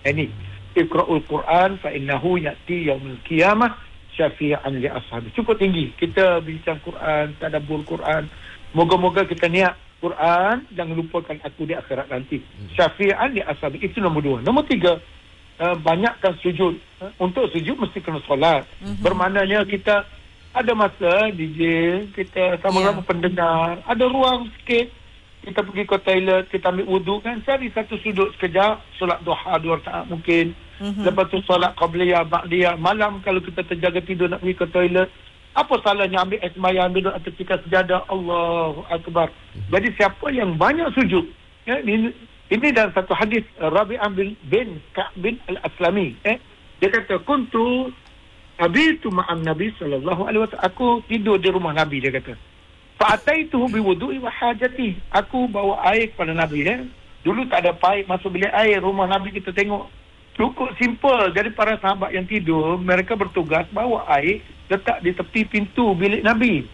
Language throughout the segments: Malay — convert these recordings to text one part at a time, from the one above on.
Ini Iqra'ul Quran fa innahu ya'ti yaumil qiyamah syafi'an li ashabi. Cukup tinggi kita bincang Quran, tadabbur Quran. Moga-moga kita niat Quran, jangan lupakan aku di akhirat nanti. Syafi'an li ashabi. Itu nombor 2. Nombor 3, banyakkan sujud. Untuk sujud mesti kena solat. Bermaknanya kita ada masa DJ, kita sama-sama pendengar, ada ruang sikit, kita pergi ke toilet, kita ambil wuduk kan, cari satu sudut sekejap, solat duha 2 rakaat mungkin. Lepas tu solat qabliyah, ba'diyah. Malam kalau kita terjaga tidur nak pergi ke toilet, apa salahnya ambil sembahyang, duduk atas tikar sejadah, Allahu Akbar. Jadi siapa yang banyak sujud, ya, ini dalam satu hadis Rabi'ah bin Ka'b bin Al-Aslami, dia kata kuntu abitu ma'an Nabi sallallahu alaihi wasallam, aku tidur di rumah Nabi, dia kata fa'ataituhu biwudu'i wa hajati, aku bawa air kepada Nabi. Dulu tak ada paip masuk bilik air rumah Nabi, kita tengok cukup simple. Jadi para sahabat yang tidur, mereka bertugas bawa air, letak di tepi pintu bilik Nabi.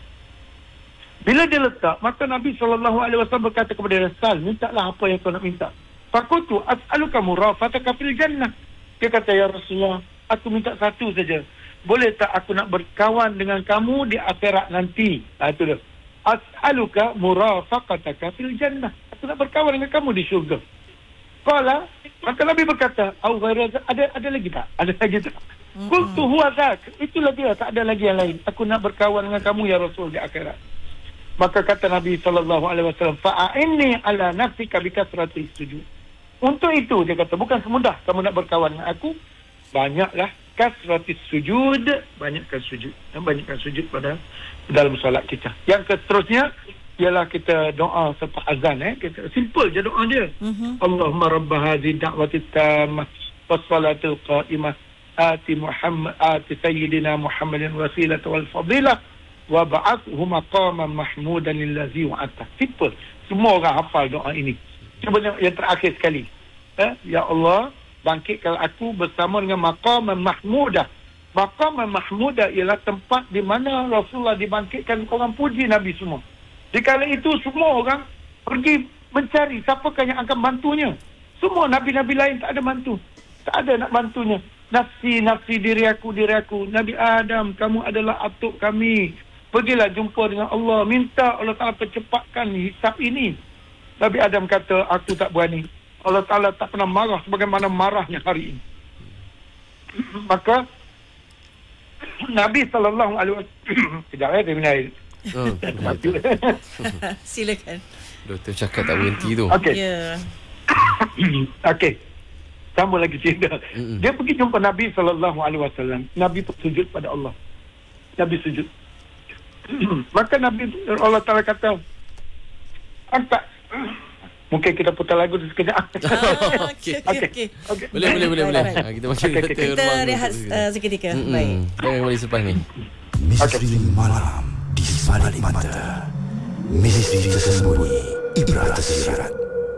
Bila dia letak, maka Nabi SAW berkata kepada dia, Sal, mintalah apa yang kau nak minta. Fakultu as'aluka murafataka fil jannah. Dia kata, ya Rasulullah, aku minta satu saja. Boleh tak aku nak berkawan dengan kamu di akhirat nanti? Itu dia. As'aluka murafaqataka fil jannah. Aku nak berkawan dengan kamu di syurga. Qala, maka Nabi berkata, ada lagi tak? Ada lagi tak? Qultu huwa dzak. Itulah dia, tak ada lagi yang lain. Aku nak berkawan dengan kamu ya Rasul di akhirat. Maka kata Nabi SAW, fa'inni ala nafsika bi kasratis sujud. Untuk itu dia kata, bukan semudah kamu nak berkawan dengan aku, banyaklah kasratis sujud, banyakkan sujud. Banyakkan sujud pada dalam solat kita. Yang seterusnya ialah kita doa selepas azan. Kita simple je doa dia. Allahumma rabb hadhihi da'wati tammah was salatul qa'imah ati sayyidina Muhammadin wasilata wal fadilah wa ba'athu maqaman mahmudan lillazi wa'ata. Simple. Semua orang hafal doa ini. Cuba yang terakhir sekali. Ya Allah, bangkitkan aku bersama dengan maqaman mahmudah. Maqaman mahmudah ialah tempat di mana Rasulullah dibangkitkan, orang puji Nabi semua. Di kala itu semua orang pergi mencari siapakah yang akan bantunya. Semua Nabi-Nabi lain tak ada bantu. Tak ada nak bantunya. Nafsi, diri aku. Nabi Adam, kamu adalah atuk kami. Pergilah jumpa dengan Allah. Minta Allah Ta'ala percepatkan hisab ini. Nabi Adam kata, aku tak berani. Allah Ta'ala tak pernah marah sebagaimana marahnya hari ini. Maka Nabi SAW sekejap dia minum air. Silakan. Doktor cakap tak berhenti tu. Okey. Ya. Okey. Sambung lagi cerita. Dia pergi jumpa Nabi SAW. Nabi bersujud pada Allah. Nabi sujud. Maka Allah Ta'ala kata, angkat. Mungkin kita putar lagu sekejap. Okey. Boleh. Kita masih kita rehat seketika. Baik. Kita kembali selepas ni. Misteri malam di balik mata. Misteri tersembunyi, ibrat tersirat.